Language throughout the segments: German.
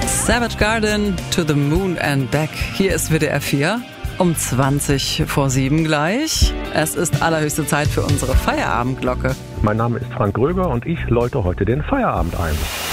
Savage Garden, To the Moon and Back. Hier ist WDR 4 um 7:20 gleich. Es ist allerhöchste Zeit für unsere Feierabendglocke. Mein Name ist Frank Gröger und ich läute heute den Feierabend ein.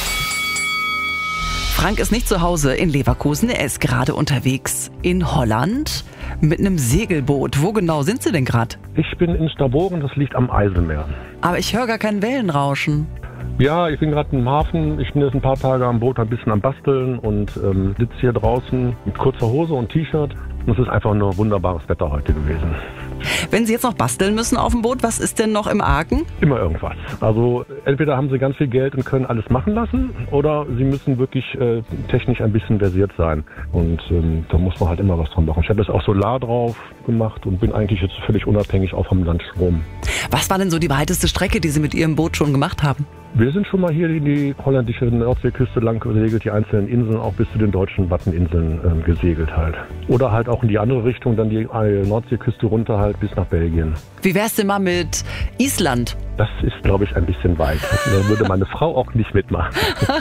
Frank ist nicht zu Hause in Leverkusen, er ist gerade unterwegs in Holland mit einem Segelboot. Wo genau sind Sie denn gerade? Ich bin in Stavoren, das liegt am Eiselmeer. Aber ich höre gar kein Wellenrauschen. Ja, ich bin gerade im Hafen. Ich bin jetzt ein paar Tage am Boot, ein bisschen am Basteln und sitze hier draußen mit kurzer Hose und T-Shirt. Und es ist einfach nur wunderbares Wetter heute gewesen. Wenn Sie jetzt noch basteln müssen auf dem Boot, was ist denn noch im Argen? Immer irgendwas. Also entweder haben Sie ganz viel Geld und können alles machen lassen oder Sie müssen wirklich technisch ein bisschen versiert sein. Und da muss man halt immer was dran machen. Ich habe jetzt auch Solar drauf gemacht und bin eigentlich jetzt völlig unabhängig auch vom Landstrom. Was war denn so die weiteste Strecke, die Sie mit Ihrem Boot schon gemacht haben? Wir sind schon mal hier die holländische Nordseeküste lang gesegelt, die einzelnen Inseln auch bis zu den deutschen Watteninseln gesegelt halt. Oder halt auch in die andere Richtung, dann die Nordseeküste runter halt bis nach Belgien. Wie wär's denn mal mit Island? Das ist, glaube ich, ein bisschen weit. Da würde meine Frau auch nicht mitmachen.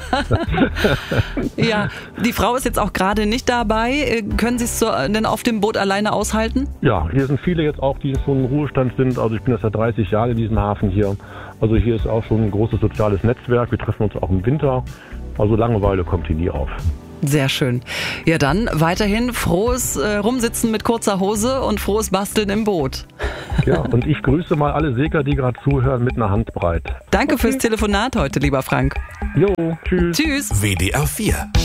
Ja, die Frau ist jetzt auch gerade nicht dabei. Können Sie es denn auf dem Boot alleine aushalten? Ja, hier sind viele jetzt auch, die schon im Ruhestand sind. Also ich bin jetzt seit 30 Jahren in diesem Hafen hier. Also hier ist auch schon ein großes soziales Netzwerk. Wir treffen uns auch im Winter. Also Langeweile kommt hier nie auf. Sehr schön. Ja, dann weiterhin frohes Rumsitzen mit kurzer Hose und frohes Basteln im Boot. Ja, und ich grüße mal alle Segler, die gerade zuhören, mit einer Handbreit. Danke fürs Telefonat heute, lieber Frank. Jo, tschüss. Tschüss. WDR 4